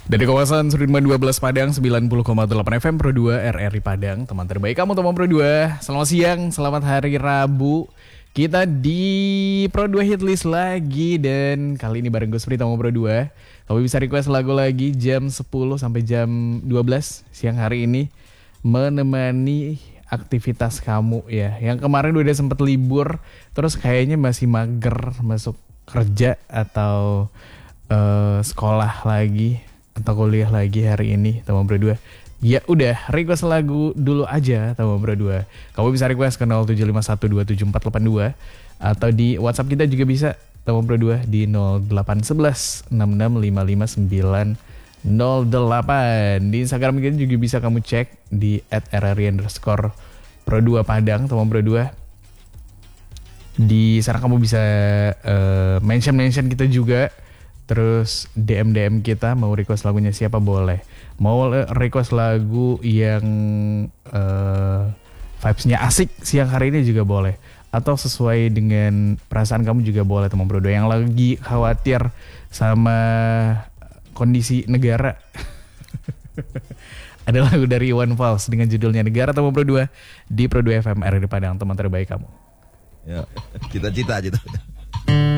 Dari kawasan Sudirman 12 Padang 90,8 FM Pro 2 RRI Padang. Teman terbaik kamu teman Pro 2. Selamat siang, selamat hari Rabu. Kita di Pro 2 Hitlist lagi. Dan kali ini bareng gue Sprita teman Pro 2. Kamu bisa request lagu lagi jam 10 sampai jam 12 siang hari ini. Menemani aktivitas kamu ya. Yang kemarin udah sempet libur, terus kayaknya masih mager masuk kerja atau sekolah lagi atau kuliah lagi hari ini teman Bro 2. Ya udah, request lagu dulu aja teman Bro 2. Kamu bisa request ke 0751274482 atau di WhatsApp kita juga bisa teman Bro 2 di 081166559008. Di Instagram kita juga bisa kamu cek di @rri_pro2 Padang teman Bro 2. Di sana kamu bisa mention kita juga. Terus DM kita mau request lagunya siapa boleh. Mau request lagu yang vibes-nya asik siang hari ini juga boleh. Atau sesuai dengan perasaan kamu juga boleh teman Bro 2 yang lagi khawatir sama kondisi negara. Ada lagu dari Iwan Fals dengan judulnya Negara teman Bro 2 di Pro 2 FM RRI Padang, teman terbaik kamu. Ya, cita-cita.